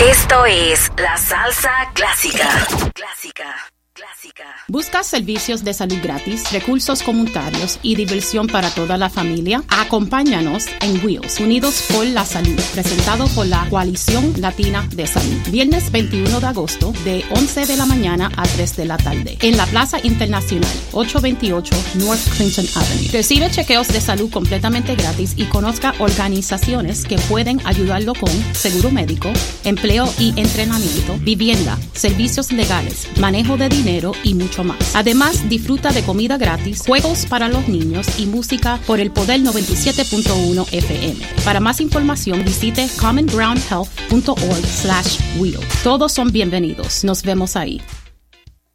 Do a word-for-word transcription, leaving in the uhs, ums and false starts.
Esto es La Salsa Clásica. Clásica. Clásica. ¿Buscas servicios de salud gratis, recursos comunitarios y diversión para toda la familia? Acompáñanos en Wheels, Unidos por la Salud, presentado por la Coalición Latina de Salud. Viernes veintiuno de agosto, de once de la mañana a tres de la tarde, en la Plaza Internacional, ochocientos veintiocho North Clinton Avenue. Recibe chequeos de salud completamente gratis y conozca organizaciones que pueden ayudarlo con seguro médico, empleo y entrenamiento, vivienda, servicios legales, manejo de dinero y mucho más. Además, disfruta de comida gratis, juegos para los niños y música por el Poder noventa y siete punto uno F M. Para más información, visite common ground health punto org slash wheel. Todos son bienvenidos. Nos vemos ahí.